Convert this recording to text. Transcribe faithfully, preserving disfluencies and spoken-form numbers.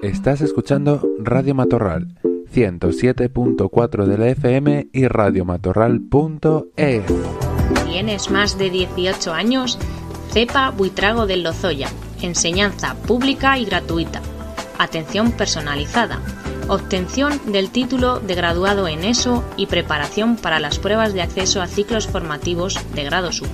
Estás escuchando Radio Matorral, ciento siete punto cuatro de la F M y radiomatorral punto es. ¿Tienes más de dieciocho años? Cepa Buitrago del Lozoya. Enseñanza pública y gratuita. Atención personalizada. Obtención del título de graduado en ESO y preparación para las pruebas de acceso a ciclos formativos de grado superior.